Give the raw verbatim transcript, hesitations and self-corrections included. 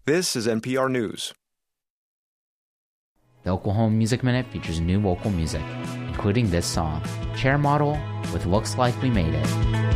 This is N P R News. The Oklahoma Music Minute features new vocal music, including this song, Chair Model with Looks Like We Made It.